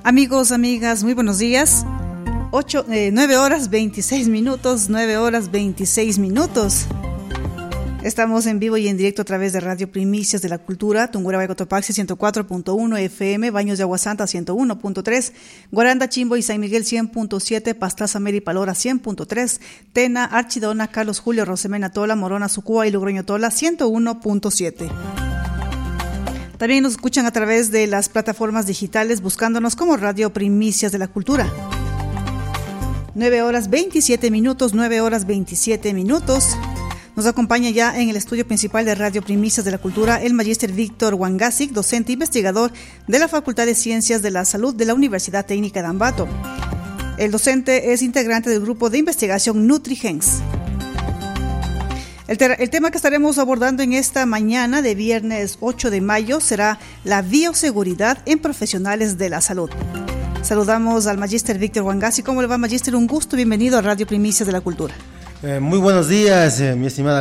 Amigos, amigas, muy buenos días. 9 horas 26 minutos, 9 horas 26 minutos. Estamos en vivo y en directo a través de Radio Primicias de la Cultura, Tungurahua Cotopaxi 104.1 FM, Baños de Agua Santa 101.3, Guaranda, Chimbo y San Miguel 100.7, Pastaza, Meri Palora 100.3, Tena, Archidona, Carlos Julio, Rosemena Tola, Morona, Sucúa y Logroño Tola 101.7. También nos escuchan a través de las plataformas digitales buscándonos como Radio Primicias de la Cultura. 9 horas 27 minutos, 9 horas 27 minutos. Nos acompaña ya en el estudio principal de Radio Primicias de la Cultura el magíster Víctor Wangasic, docente investigador de la Facultad de Ciencias de la Salud de la Universidad Técnica de Ambato. El docente es integrante del grupo de investigación NutriGens. El tema que estaremos abordando en esta mañana de viernes 8 de mayo será la bioseguridad en profesionales de la salud. Saludamos al magíster Víctor Wangasic. ¿Cómo le va, magíster? Un gusto, bienvenido a Radio Primicias de la Cultura. Muy buenos días, mi estimada